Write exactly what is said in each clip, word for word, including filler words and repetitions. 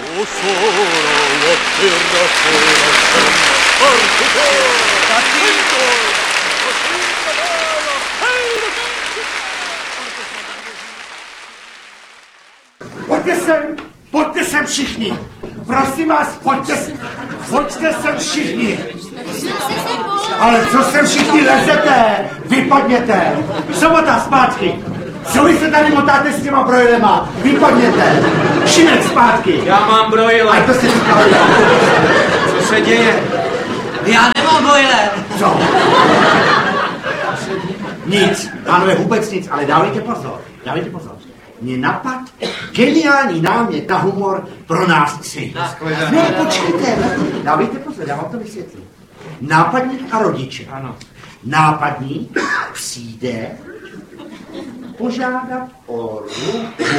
Pojďte sem, pojďte sem všichni. Prosím vás, pojďte sem, pojďte sem všichni. Ale co sem všichni lezete? Vypadněte. Sobota zpátky. Co vy se tady motáte s těma brojlema? Vypadněte. Šimek zpátky. Já mám brojle. A to se říká. Co se děje? Já nemám brojle. Co? Nic. Pánové, vůbec nic, ale dávejte pozor. Dávejte pozor. Mě napad geniální námět na humor pro nás tři. Ne, počkejte. Dávejte pozor, já vám to vysvětlím. Nápadník a rodiče. Ano. Nápadník přijde požádat o ruku.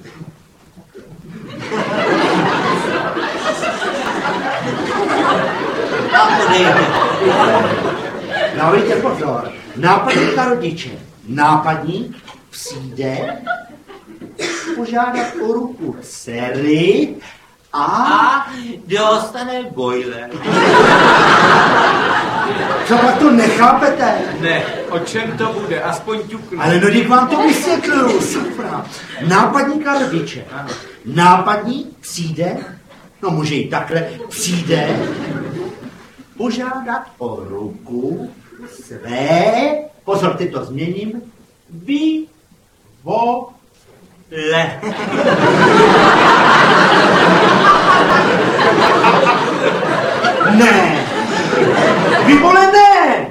Dávejte pozor. Nápadník a rodiče. Nápadník přijde požádat o ruku dcery a... A dostane bojler. Co pak to nechápete? Ne, o čem to bude? Aspoň ťuknu. Ale no, když vám to vysvětluju, safra. Nápadník a rodiče. Nápadník přijde, no může jít takhle, přijde požádat o ruku své, pozor, teď to změním, vy, vo, le. Ne. Vyvolené!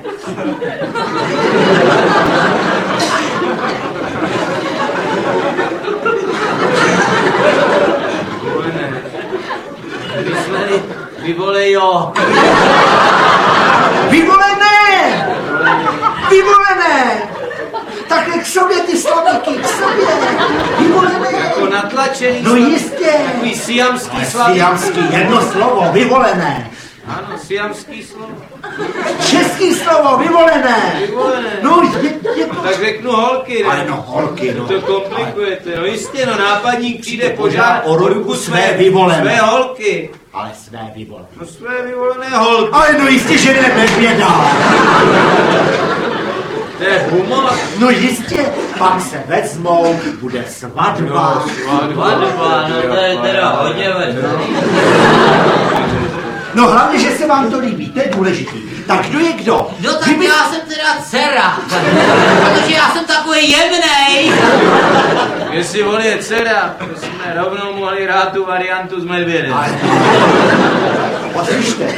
Vyvolené. Mysleli, vyvolej jo. Vyvolené! Vyvolené! Takhle k sobě ty slavíky, k sobě! Vyvolené! Jako natlačený. No jistě! Takový siamský Ale slavík. siamský, jedno slovo, vyvolené! Ano, siamský slovo. Český slovo, vyvolené! Vyvolené. No, je, je to... Tak řeknu holky, ne? Ale no, holky, no. To komplikujete. No jistě, no nápadník přijde požádat o ruku své vyvolené. Své holky. Ale své vyvolené. No své vyvolené holky. Ale no jistě, že ne medvěda. To je humor. No jistě, pak se vezmou, bude svatba. Svatba, no to je teda hodně veselý. No hlavně, že se vám to líbí, to je důležitý. Tak kdo je kdo? No tak Kdyby... já jsem teda dcera, protože já jsem takový jemnej. Jestli on je dcera, to jsme rovnou mohli hrát tu variantu s medvědem. Ale... Poslyšte.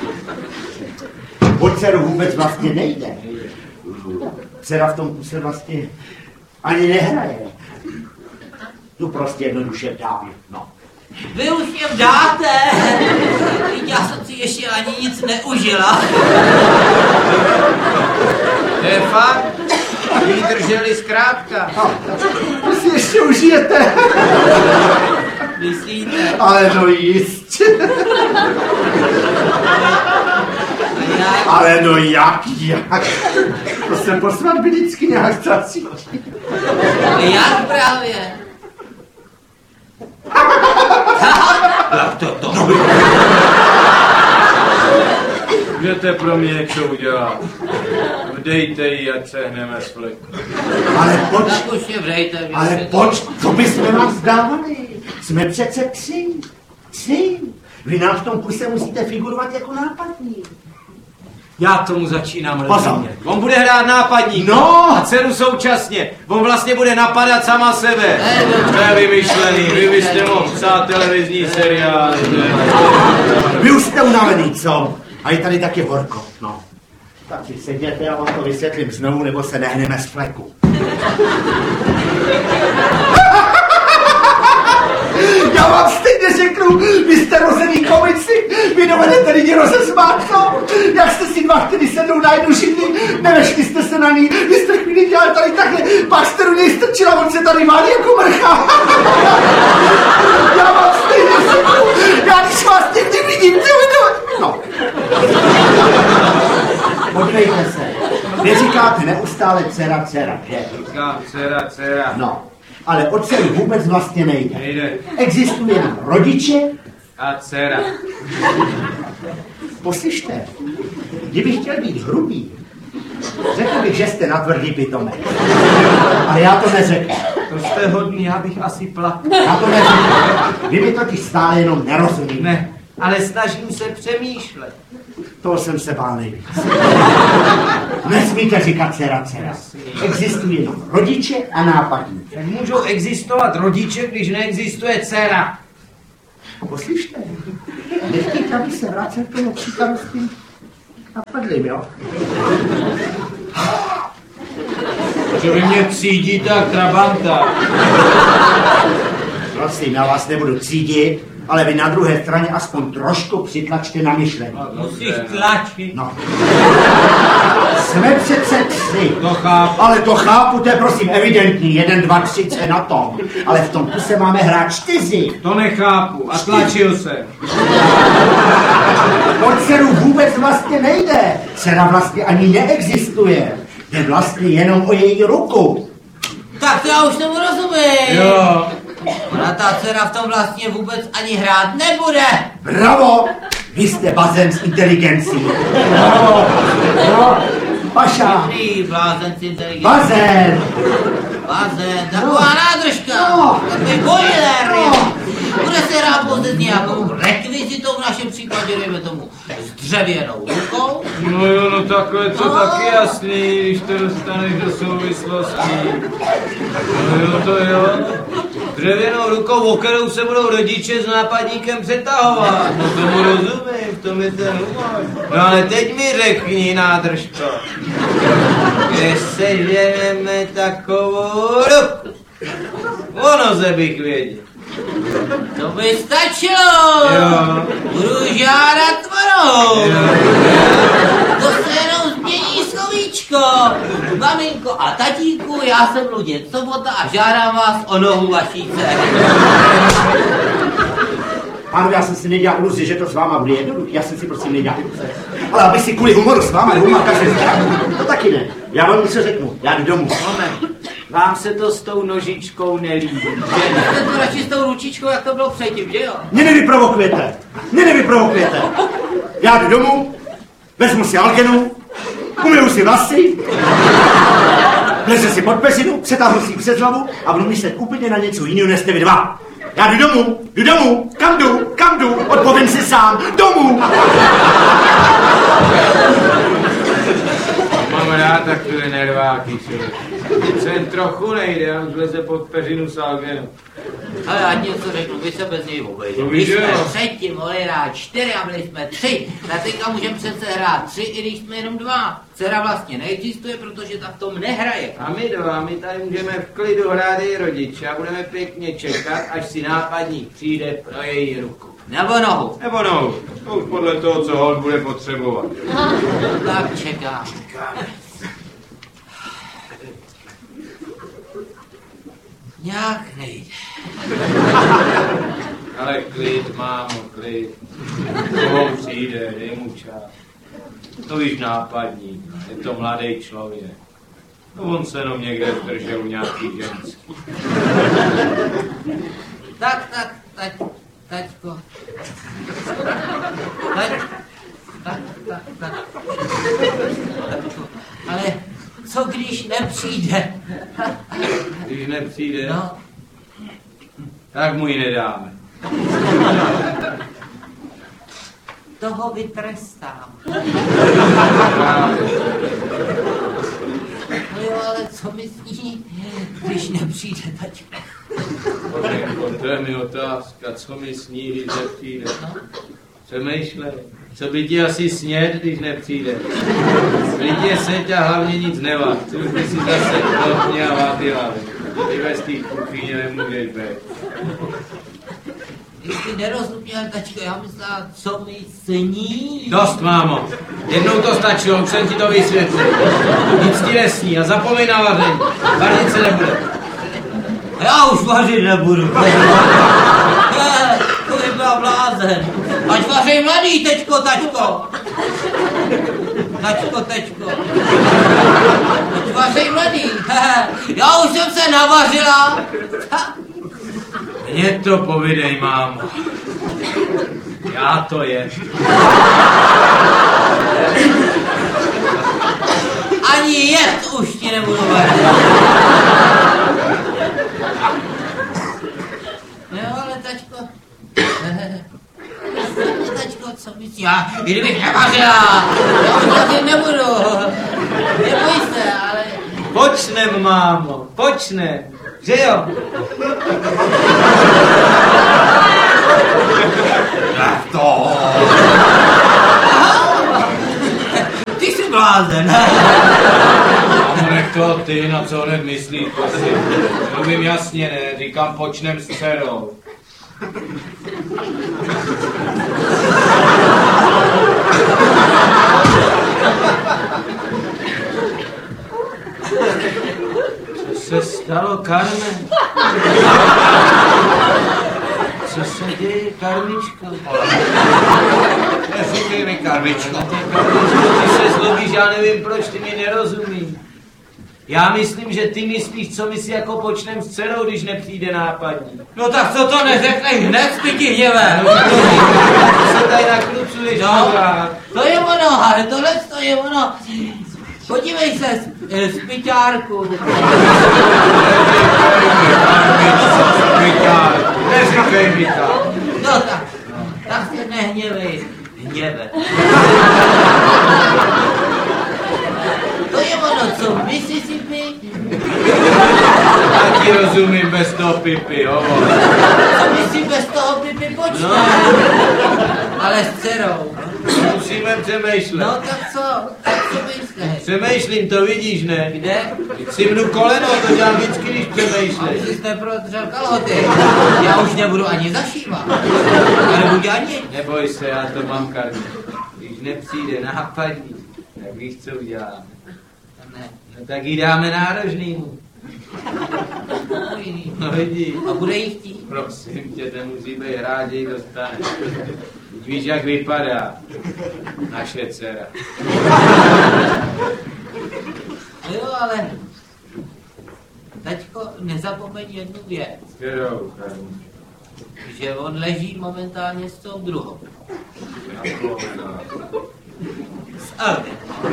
O dceru vůbec vlastně nejde. Dcera v tom kuse vlastně ani nehraje. Tu prostě jednoduše dám, no. Vy už mě dáte. Já jsem si ještě ani nic neužila. To je fakt. Vydrželi zkrátka. Vy si ještě užijete. Myslíte? Ale no jistě. Ale no jak, jak? To se po svatbě vždycky nějak zacítí. Jak právě? Jak to to? No. Můžete pro mě něco udělat. Vdejte ji, ať se hneme z fleku. Ale poč, Tak už je vdejte. ale poč, co bychom vás dávali? Jsme přece tři. Tři. Vy nám v tom kuse musíte figurovat jako nápadník. Já tomu začínám Pozor. rozumět. On bude hrát nápadník No. a dceru současně. On vlastně bude napadat sama sebe. To je vymyšlený. Vy byste mohl psát televizní seriály. Vy už jste unavený, co? A je tady taky horko, no. Tak si sedněte, já vám to vysvětlím znovu, nebo se nehneme z fleku. Já vám stejně řeknu, vy jste rozený komici, vy dovedete lidi rozesmát, co? Jak jste si dva chtěli sednout na jednu židli, nevešli jste se na ní, vy jste chvíli dělali tady takhle, pak jste do něj strčila, on se tady válí jako mrcha. Já vám stejně řeknu, já když vás někdy vidím, co vy to... No. Podívejte se, vy říkáte neustále dcera, dcera, že? Říkám, dcera, dcera. No, ale o dceru vůbec vlastně nejde. Nejde. Existuje jenom rodiče A dcera. Poslyšte, kdybych chtěl být hrubý, řekl bych, že jste natvrdlý pitomek. Ale já to neřeknu. To jste hodný, já bych asi plakal. Já to neřeknu. Vy mi totiž stále jenom nerozumíte. Ne, ale snažím se přemýšlet. Toho jsem se bál nejvíc. Nesmíte říkat dcera, dcera. Existují jenom rodiče a nápadníci. Jak můžou existovat rodiče, když neexistuje dcera? Poslyšte, nechtějte, aby se vracel k tomu příkladu s tím napadlým, jo? Že vy mě cídíte jak trabanta. Prosím, já vás nebudu cídit, ale vy na druhé straně aspoň trošku přitlačte na myšlení. Musíš tlačit. No. Jsme přece tři. To chápu. Ale to chápu, to je prosím evidentní. Jeden, dva, tři, co je na tom. Ale v tom kuse máme hrát čtyři. To nechápu a tlačil jsem. O dceru vůbec vlastně nejde. Dcera vlastně ani neexistuje. Jde vlastně jenom o její ruku. Tak to já už tomu rozumím. Jo. Ona ta dcera v tom vlastně vůbec ani hrát nebude. Bravo! Vy jste bazén s inteligencí. Bravo! No, Paša! Dobrý, blázen s inteligencí. Bazén! Bazén, taková nádržka. No. Takový boiler. No. Bude se hrát pouze s nějakou rekvizitou, v našem případě dejme tomu s dřevěnou rukou. No jo, no takhle to No. taky jasný, když to dostaneš do souvislostí. No jo, to jo. Dřevěnou rukou, o kterou se budou rodiče s nápadníkem přetahovat. No tomu rozumím, v tom je ten humor. No ale teď mi řekni, nádržko, kde seženeme takovou ruku. Ono se bych věděl. To by stačilo. Jo. Budu žádat tvorou. Jo. To se jenom změní slovíčko. Maminko a tatínku, já jsem Luděk Sobota a žádám vás o nohu vaší dcery. Pánové, já jsem si nedělal iluzi, že to s váma bude jednoduché. Já jsem si prosím nedělal iluze. Ale aby si kvůli humoru s váma humor každý to taky ne. Já vám něco řeknu. Já jdu domů. Moment, vám se to s tou nožičkou nelíbí. Jste to radši s tou ručičkou, jak to bylo předtím, že jo? Mě nevyprovokujete. Mě nevyprovokujete. Já jdu domů, vezmu si algenu, umyju si vlasy, lezu si pod peřinu, přetáhnu si ji přes hlavu a budu myslet úplně na něco jiného, než jste vy dva. Já jdu domů, jdu domů, kam jdu, kam jdu, odpovím si sám, domů. Mám rád takové nerváky, člověk. Se jen trochu nejde, a už leze pod peřinu s algenou. Ale ať něco řeknu, vy se bez něj obejdete. To My víš, jsme jo. předtím mohli hrát čtyři a byli jsme tři. Na teďka můžeme přece hrát tři, i když jsme jenom dva. Dcera vlastně neexistuje, protože ta v tom nehraje. A my dva, my tady můžeme v klidu hrát její rodiče a budeme pěkně čekat, až si nápadník přijde pro její ruku. Nebo nohu. Nebo no, to už podle toho, co hod bude potřebovat. Tak čekám. Nějak nejde. Ale klid, mámo, klid. Koho přijde, dej mu čas. To víš nápadník, je to mladý člověk. No on se jenom někde držel u nějaký ženský. Tak, tak, tať, taťko. Tať, tak, tak, tak. Taťko. Ale co když nepřijde? Když nepřijde, No, tak mu ji nedáme. toho vytrestám. No jo, ale co mi s ní, když nepřijde taťko? To je mi otázka, co mi sní, když nepřijde. Přemýšlej, co by ti asi sněd, když nepřijde. Klidně seď a hlavně nic nevá. Co už by si zase klopně a vádila. Ty ve té kuchyně nemůžeš být. Když jsi nerozuměl, tačko, já myslela, co mi sní. Dost, mámo. Jednou to stačilo, už jsem ti to vysvětlil. Nic ti nesní a zapomeň na vaření. Vařit se nebude. Já už vařit nebudu. To by byla blázen. Ať vařej mladý, tečko, tačko. Tačko, tečko. Ať vařej mladý. Já už jsem se navařila. Mně to povidej, mámo. Já to je. Ani jet už ti nebudu vést. Jo, ale tačko... Tačko, co myslíš? Já, i kdybych nevařila, já už taky nebudu. Neboj se, ale... Počnem, mámo, počnem. Že jo? Tak to. Ty jsi blázen. Mámo, nech to ty, na co hned myslíš, prosím. Mluvím jasně, ne, říkám počnem s dcerou. Co se stalo, Carmen? Co se děje, Karmičko? Neříkej mi, Karmičko. Ty se zlobíš, já nevím, proč ty mi nerozumíš. Já myslím, že ty myslíš, co my si jako počnem s dcerou, když nepřijde nápadní. No tak co to neřekneš hned s pěti hněvem? Co se tady nakrucuješ, No, no. to je ono, ale tohle to je ono. Podívej se, z piťárku. Neříkej mi to. No tak, tak se nehněvej. Hněve. To je ono, co Mississippi? Já ti rozumím bez toho pipy, jo. Co my si bez toho pipi počneme? No. Ale s dcerou. Musíme přemýšlet. No tak co? Tak co myslíš? Přemýšlím, to vidíš, ne? Kde? Si mnu koleno, to dělám vždycky, když přemýšlím. Aby jsi neprodržel kalhoty. Já už nebudu ani zašívat. Já nebudu ani. Neboj se, já to mám, Karmi. Když nepřijde nápadní, tak víš, co uděláme. Ne. No tak jí dáme nárožnýmu. No vidíš. A bude jí chtít. Prosím tě, ten musí být rád, že jí dostane. Teď víš, jak vypadá naše dcera. No jo, ale... Taťko, nezapomeň jednu věc. Kterou, Karmi? Že on leží momentálně s tou druhou. S Aldy.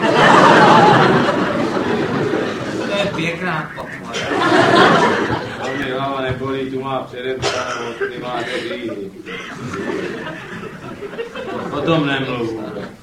To je pěkná pochvala. To mi hlava nebolí, tu má předepsanou, ty má říct. O tom nemluvu.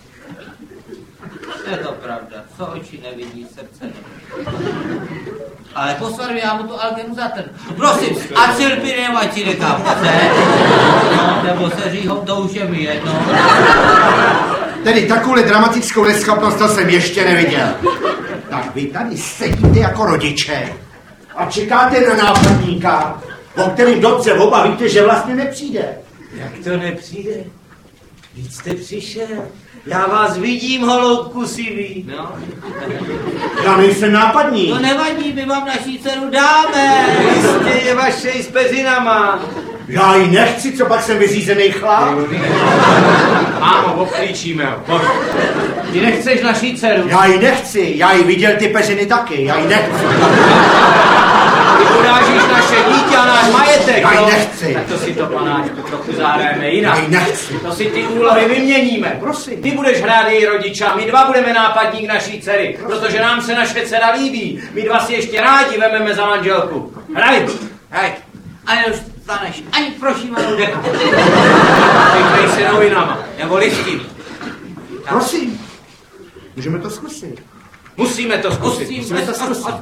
Je to pravda, co oči nevidí, srdce nevidí. Ale posvaruji, já mu tu algenu zatrhnu. Prosím, acylpinem ať si nekám chce. No, nebo se říhou, to už je mi jedno. Tedy takovou dramatickou neschopnost to jsem ještě neviděl. Tak vy tady sedíte jako rodiče a čekáte na nápadníka, o kterým dobře oba víte, že vlastně nepřijde. Jak to nepřijde? Víc jste přišel. Já vás vidím, holoubku sivý. No. Já nejsem nápadník. To nevadí, my vám naší dceru dáme. Jistě je vaše i s peřinama. Já ji nechci, co pak jsem vyřízený chlap. Mámo, obklíčíme ho. Pojď. Ty nechceš naší dceru? Já ji nechci, já ji viděl ty peřiny taky, já ji nechci. Ty urážíš naše dítě a náš majetek, Já ji no? nechci. Tak to si to, panáčku, trochu zahrajeme jinak. Já ji nechci. To si ty úlohy vyměníme. Prosím. Ty budeš hrát její rodiče a my dva budeme nápadník naší dcery, protože nám se naše dcera líbí. My dva si ještě rádi vememe za manželku. Hraj! Hej, a už staneš ani prošívanou deku. Říkej si novinama, nebo listím. Prosím, můžeme to zkusit. Musíme to zkusit. Musíme to to zkusit.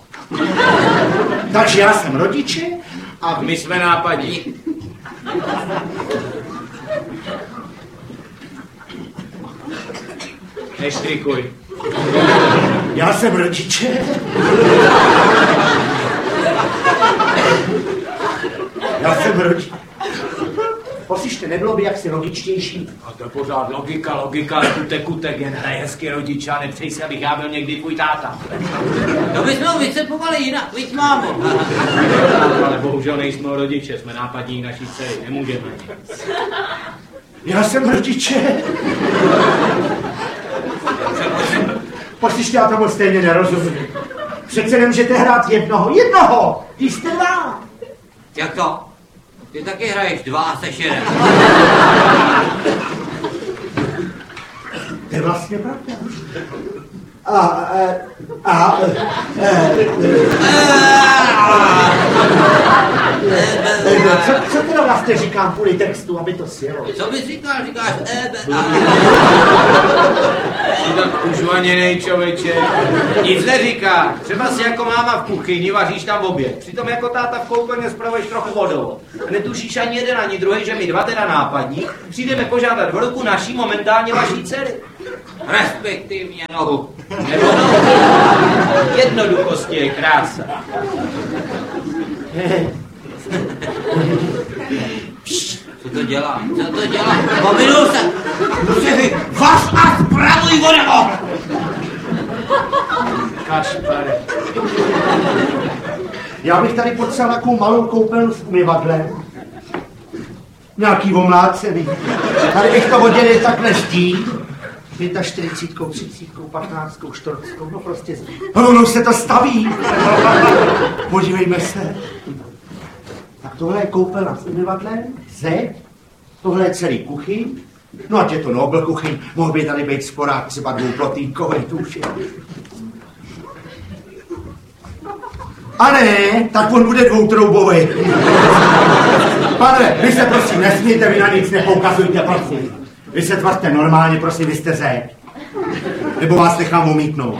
Takže já jsem rodiče a vy... My jsme nápadní. Neštrikuj. Já jsem rodiče. Já jsem rodiče. Poslyšte, nebylo by jaksi logičtější? A to je pořád logika, logika, kutek, kutek, jen hraje hezky rodiče a nepřej se, abych já byl někdy tvůj táta. To bychom ho vycepovali jinak, víc mámo. Ale bohužel nejsme rodiče, jsme nápadní naší dcery, nemůžeme. Já jsem rodiče. Poslyšte, já tomu stejně nerozumím. Přece nemůžete hrát jednoho, jednoho, ty jste dva. Jak to? Ty taky hraješ dva a seš jeden. To je vlastně pravda. A, a, a, a, co, co teda vlastně říkám kvůli textu, aby to sjelo? Co bys říkal? Říkáš ebe. Jsi tak užvaněnej, člověče. Nic neříká. Třeba si jako máma v kuchyni vaříš tam oběd. Přitom jako táta v koupelně spravuješ trochu vodou. A netušíš ani jeden, ani druhý, že my dva teda nápadník přijdeme požádat o ruku naší momentálně vaší dcery. Respektivně nohu. Nebo no, jednoduchosti je krása. Co to dělá? Co to dělá? Pominul se! Musí vař a spravuj vodu! Kašpare. Já bych tady potřeboval takovou malou koupelnu s umyvadlem. Nějaký omlácený. Tady bych to oddělil takhle zdí. čtyřicítkou, třicítkou, patnáctkou, čtyřicítkou, no prostě. No, ono se to staví. Podívejme se. Tak tohle je koupelna s umyvadlem, zeď, tohle je celý kuchyň. No ať je to Nobel kuchyň, mohl by tady být sporák třeba dvouplotýnkový, tu už je. A ne, tak on bude dvoutroubový. Pane, vy se prosím nesmíte, vy na nic nepoukazujte, prosím. Vy se tvařte normálně, prosím, vy jste zeď. Nebo vás nechám omítnout.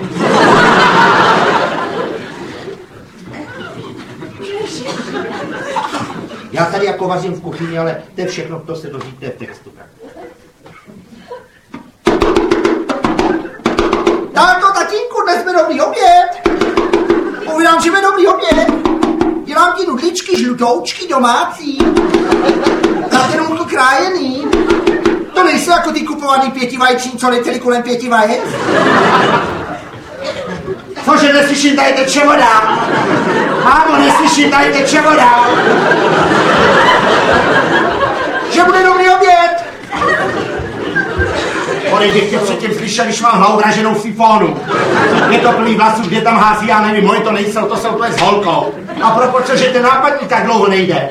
Já tady jako vařím v kuchyni, ale to je všechno, to se dozvíte v textu. Tátko, tatínku, dnes jsme dobrý oběd. Povídám, že jsme dobrý oběd. Dělám ti nudličky, žlutoučky domácí. Zatenůmko krájený. To nejsou jako ty kupovaný pětivajční, co letěli kolem pěti vajec? Cože neslyším, tady teče voda. Mámo, neslyším, tady teče voda. Že bude dobrý oběd. Odejděte tě předtím slyšel, když mám hlavu vraženou v sifonu. Je to plný vlasů, kde tam hází, já nevím, moje to nejsou, to jsou tvoje s holkou. A proto, že ten nápadník tak dlouho nejde.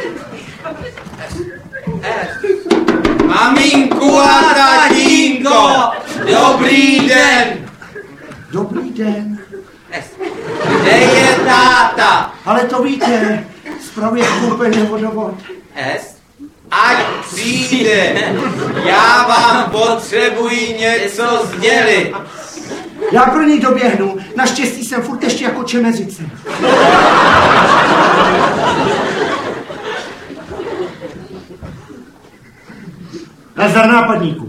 Maminku a tatínko, dobrý den. Dobrý den. Kde je táta? Ale to víte, spravuje koupelně vodovod. S? Ať přijde. Já vám potřebuji něco sdělit. Já pro ní doběhnu, naštěstí jsem furt ještě jako čemezice. Nazdar nápadníku.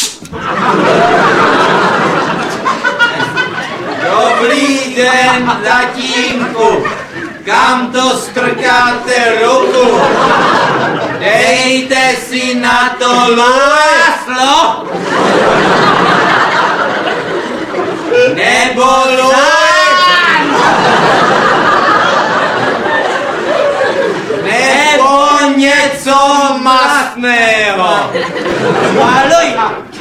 Dobrý den, tatínku. Kam to strkáte ruku? Dejte si na to láslo. Nebo lůj. Nebo něco masného. Maluj.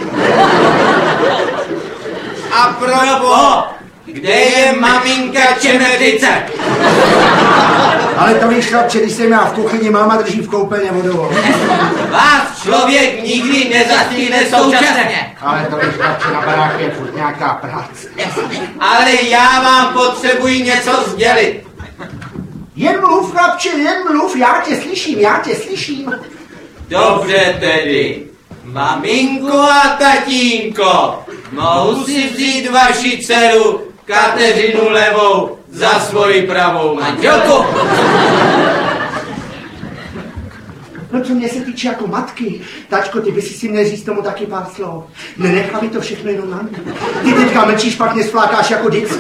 A probo, kde je maminka čemeřice? Ale to víš, chlapče, když jsem já v kuchyni, máma drží v koupelně vodovod. Vás člověk nikdy nezastihne současně. Ale to víš, chlapče, na baráku je furt nějaká práce. Ale já vám potřebuji něco sdělit. Jen mluv, chlapče, jen mluv, já tě slyším, já tě slyším. Dobře tedy. Maminko a tatínko, mohu si vzít vaši dceru Kateřinu levou za svoji pravou manželku? No co mě se týče jako matky, tačko, ty by si si měl říct tomu taky pár slov. Nenechá mi to všechno jenom na mě. Ty teďka mlčíš, pak mě sflákáš jako vždycky.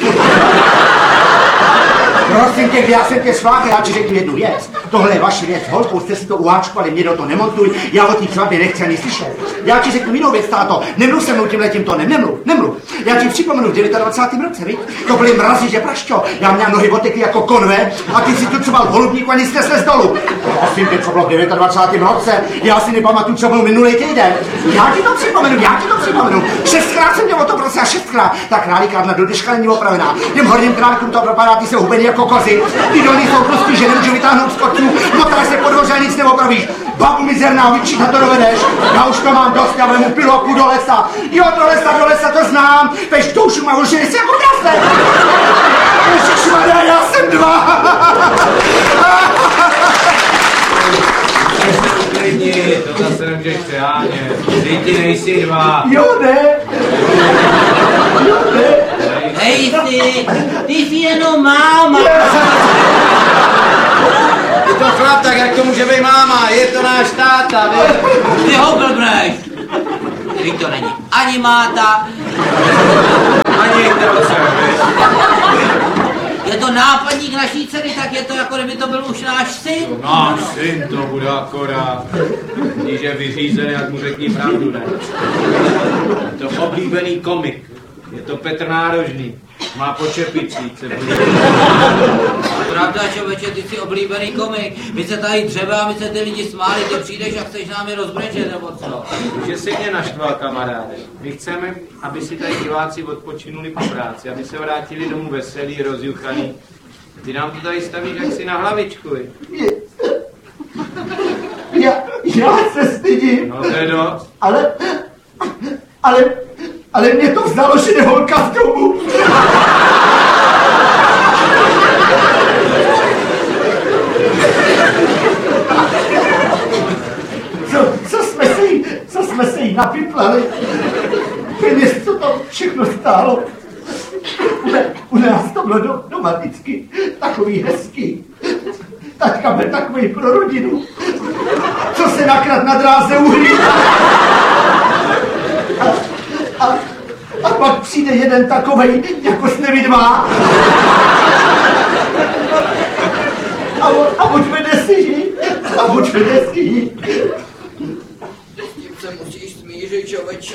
Prosím tě, já jsem tě sflákal, já ti řeknu jednu věc. Tohle je vaše věc, holkou jste si to uháčkovali, mě do toho nemontuj, já o té svatbě nechci ani slyšet. Já ti řeknu jinou věc, táto, nemluv se mnou tímhletím tónem, nemluv, nemluv. Já ti připomenu v dvacátém devátém roce, viď? To byly mrazy, že prašťo, já měl nohy otekly jako konve a ty si tucoval v holubníku a nic jste se z dolu. Prosím tě, co bylo v dvacátém devátém roce, já si nepamatuju, co byl minulý týden. Já ti to připomenu, já ti to připomenu. Šestkrát jsem tě o to prosil, šestkrát. Ta králíkárna do dneška není opravená. Těm horním králíkům to propadá, ty jsou hubený jako kozy. Ty dolní jsou prostě, že nemůžu vytáhnout skot chlapců, motáš se po dvoře a nic neopravíš. Babu mizerná, vyčítat to dovedeš. Já už to mám dost, já vemu piloku do lesa. Jo, do lesa, do lesa, to znám. Peš doušu má už si jako dasne. Ježišmarja, já jsem dva. Klidni, to zase nemůžeš přehánět. Ty ti nejsi dva. Jo, ne. Jo, ne. Hej ty, ty jsi jenom máma. Je to chlap, tak jak to může být máma? Je to náš táta, vy? Ty ho blbneš. Vy to není ani máta. Ani troce, Je to nápadník naší dcery, tak je to jako kdyby to byl už náš syn. náš syn to bude akorát. Když je vyřízený, jak mu řekni pravdu, ne? Je to oblíbený komik. Je to Petr Nárožný. Má po čepicích, se bude. Pravda, člověče, ty jsi oblíbený komik. My se tady dřebe a my se ty lidi smáli, ty přijdeš a chceš nám je rozbrečet, nebo co? Že si mě naštval, kamaráde. My chceme, aby si tady diváci odpočinuli po práci, aby se vrátili domů veselí, rozjuchaný. Ty nám to tady stavíš jaksi na hlavičku, vy. Já, já se stydím. No to je dost. Ale, ale, ale mě to vzalo, že jde holka z domu. Co, co jsme se jí, co jsme se jí napiplali? Peněz, co to všechno stálo. U, ne, u nás to bylo do, doma vždycky takový hezký. Taťka byl takový pro rodinu. Co se nakrát na dráze uhlí. A, a, a pak přijde jeden takovej, jako jste vy dva. A on, a on vede si jí. A on vede si jí. S tím se musíš smířit, člověče.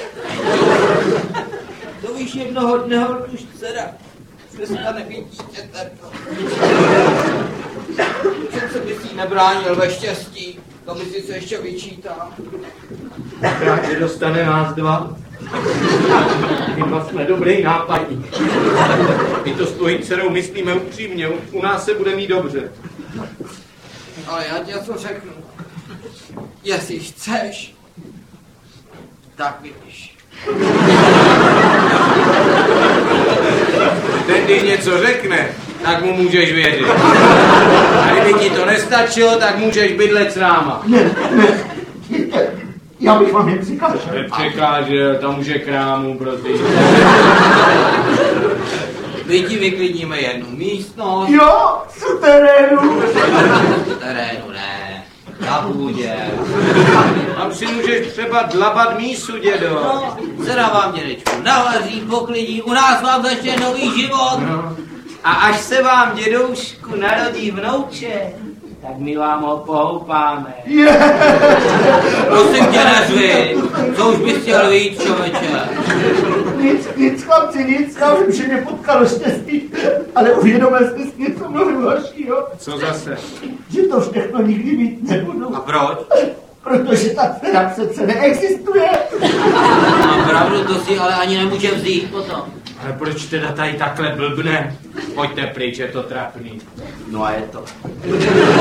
To víš, jednoho dne už dcera přestane být dítětem. Jsem se by si nebránil ve štěstí, to mi si se ještě vyčítá. Tak, že dostane nás dva. My dva jsme dobrý nápadní. My to s tvojí dcerou myslíme upřímně, u nás se bude mít dobře. Ale já ti něco řeknu. Jestli chceš, tak vidíš. Ten, když něco řekne, tak mu můžeš věřit. A kdyby ti to nestačilo, tak můžeš bydlet s náma. Ne, ne, ne, já bych vám jen přikázal. Nepřekážel, tam už je krámu pro ty. My ti vyklidíme jednu místnost. Jo, z terénu. V terénu ne, na půdě. Tam si můžeš třeba dlabat mísu, dědo. No, dcera vám, dědečku, navaří, poklidí, u nás vám začne nový život. No. A až se vám, dědoušku, narodí vnouče, tak my vám ho pohoupáme. Prosím tě, nezvy, co už bys chtěl víc, člověče. Nic, nic, chlapci, nic, já vím, že mě potkalo štěstí, ale uvědomil jste si něco mnohem horšího, Co zase? že to všechno nikdy mít nebudu. A proč? Protože ta dcera přece neexistuje. Mám pravdu, to si ale ani nemůže vzít potom. Ale proč teda tady takhle blbne? Pojďte pryč, je to trapný. No a je to.